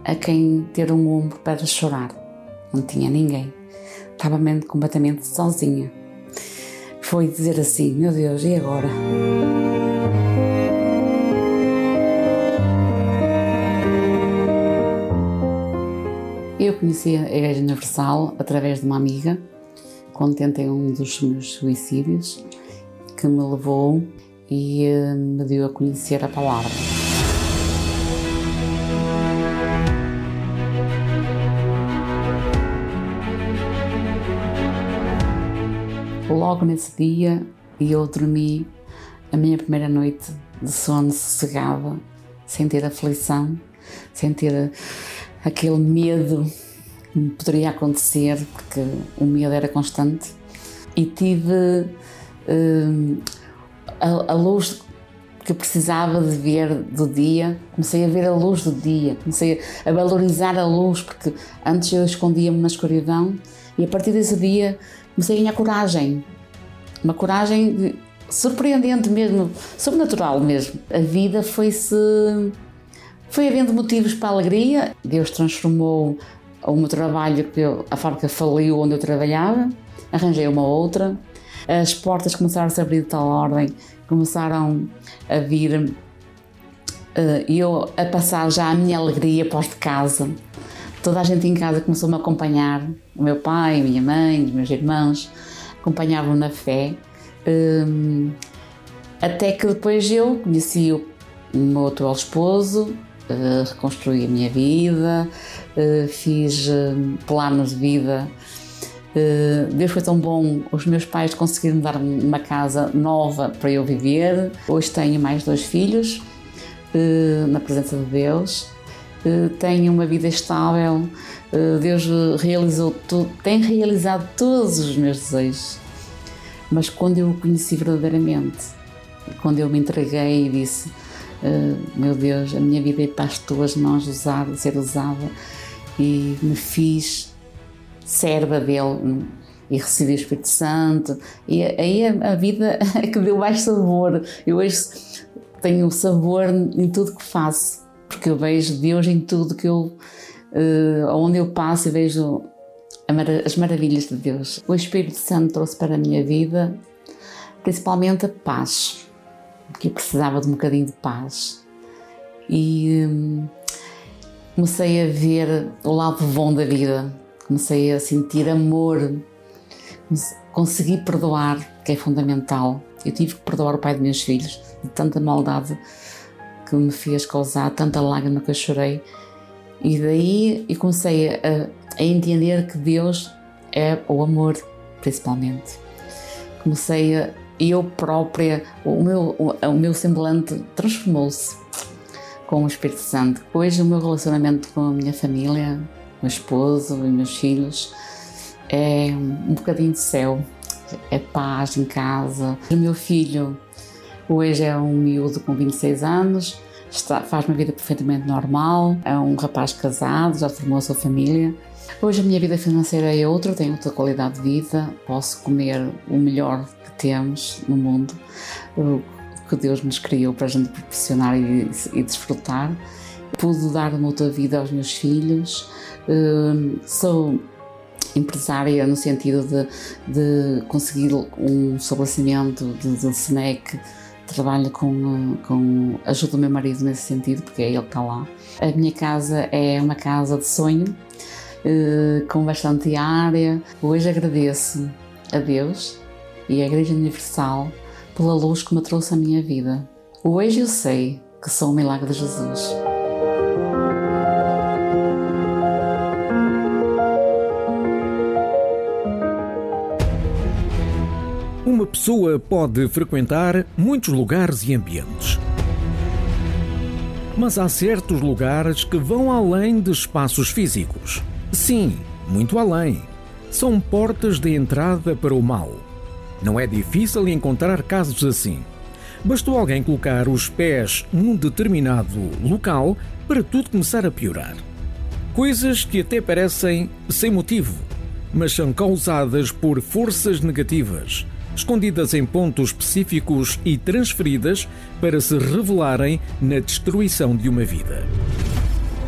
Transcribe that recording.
a quem ter um ombro para chorar. Não tinha ninguém. Estava mesmo completamente sozinha. Foi dizer assim: meu Deus, e agora? Eu conheci a Igreja Universal através de uma amiga, quando tentei um dos meus suicídios, que me levou e me deu a conhecer a palavra. Logo nesse dia, eu dormi a minha primeira noite de sono sossegada, sem ter aflição, sem ter aquele medo que me poderia acontecer, porque o medo era constante. E tive a luz que precisava de ver do dia. Comecei a ver a luz do dia, comecei a valorizar a luz, porque antes eu escondia-me na escuridão, e a partir desse dia comecei a ganhar coragem, uma coragem surpreendente mesmo, sobrenatural mesmo. A vida foi havendo motivos para a alegria. Deus transformou o meu trabalho, a fábrica faliu onde eu trabalhava, arranjei uma outra, as portas começaram a se abrir de tal ordem, começaram a vir, eu a passar já a minha alegria pós de casa. Toda a gente em casa começou-me a acompanhar, o meu pai, a minha mãe, os meus irmãos, acompanhavam na fé, até que depois eu conheci o meu atual esposo, reconstruí a minha vida, fiz planos de vida. Deus foi tão bom, os meus pais conseguiram dar uma casa nova para eu viver. Hoje tenho mais 2 filhos, na presença de Deus. Tenho uma vida estável, Deus tem realizado todos os meus desejos. Mas quando eu o conheci verdadeiramente, quando eu me entreguei e disse: meu Deus, a minha vida é para as tuas mãos ser usada, e me fiz serva dele e recebi o Espírito Santo, e aí a vida é que deu mais sabor. Eu hoje tenho sabor em tudo que faço, porque eu vejo Deus em tudo que onde eu passo, e vejo as maravilhas de Deus. O Espírito Santo trouxe para a minha vida principalmente a paz, porque eu precisava de um bocadinho de paz, e comecei a ver o lado bom da vida, comecei a sentir amor, consegui perdoar, que é fundamental. Eu tive que perdoar o pai dos meus filhos de tanta maldade que me fez causar, tanta lágrima que eu chorei, e daí eu comecei a entender que Deus é o amor, principalmente. Comecei eu própria, o meu semblante transformou-se com o Espírito Santo. Hoje o meu relacionamento com a minha família, meu esposo e meus filhos, é um bocadinho de céu, é paz em casa. O meu filho hoje é um miúdo com 26 anos, faz uma vida perfeitamente normal, é um rapaz casado, já formou a sua família. Hoje a minha vida financeira é outra, tenho outra qualidade de vida, posso comer o melhor que temos no mundo, o que Deus nos criou para a gente proporcionar e desfrutar. Pude dar uma outra vida aos meus filhos, sou empresária no sentido de conseguir um estabelecimento de snack. Trabalho ajudo o meu marido nesse sentido, porque é ele que está lá. A minha casa é uma casa de sonho, com bastante área. Hoje agradeço a Deus e à Igreja Universal pela luz que me trouxe à minha vida. Hoje eu sei que sou um milagre de Jesus. Uma pessoa pode frequentar muitos lugares e ambientes. Mas há certos lugares que vão além de espaços físicos. Sim, muito além. São portas de entrada para o mal. Não é difícil encontrar casos assim. Bastou alguém colocar os pés num determinado local para tudo começar a piorar. Coisas que até parecem sem motivo, mas são causadas por forças negativas, escondidas em pontos específicos e transferidas para se revelarem na destruição de uma vida.